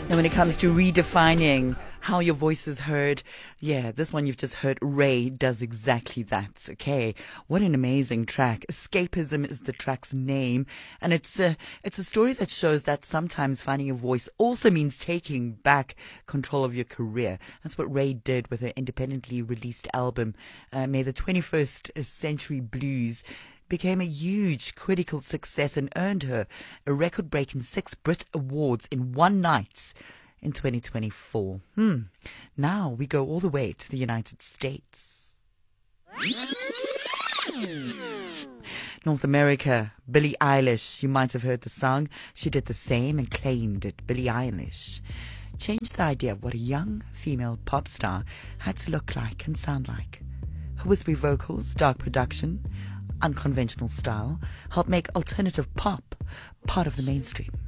Now, when it comes to redefining how your voice is heard, yeah, this one you've just heard, Ray does exactly that. Okay, what an amazing track. Escapism is the track's name, and it's a story that shows that sometimes finding your voice also means taking back control of your career. That's what Ray did with her independently released album, May the 21st Century Blues. Became a huge critical success and earned her a record-breaking 6 Brit Awards in one night in 2024. Now we go all the way to the United States. North America, Billie Eilish. You might have heard the song. She did the same and claimed it. Billie Eilish changed the idea of what a young female pop star had to look like and sound like. Her whispery vocals, dark production, unconventional style helped make alternative pop part of the mainstream.